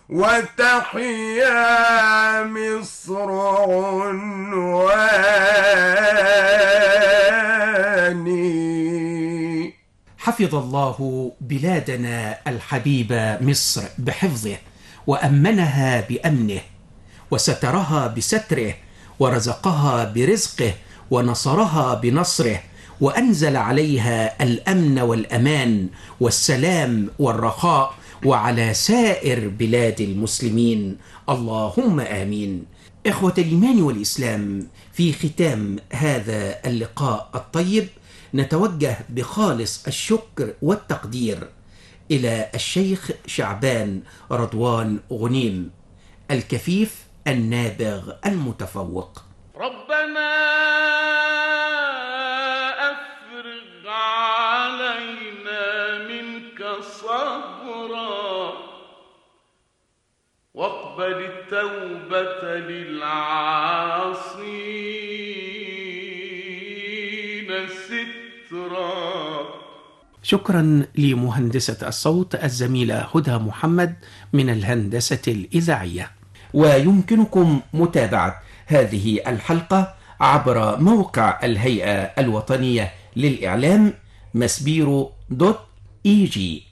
وتحيا مصر عنواني. حفظ الله بلادنا الحبيبة مصر بحفظه، وأمنها بأمنه، وسترها بستره، ورزقها برزقه، ونصرها بنصره، وأنزل عليها الأمن والأمان والسلام والرخاء، وعلى سائر بلاد المسلمين، اللهم آمين. إخوة الإيمان والإسلام، في ختام هذا اللقاء الطيب نتوجه بخالص الشكر والتقدير إلى الشيخ شعبان رضوان غنيم، الكفيف النابغ المتفوق. ربنا أفرغ علينا منك صبرا، واقبل التوبة للعاصين سترا. شكرا لمهندسة الصوت الزميلة هدى محمد من الهندسة الإذاعية. ويمكنكم متابعة هذه الحلقة عبر موقع الهيئة الوطنية للإعلام مسبيرو.EG.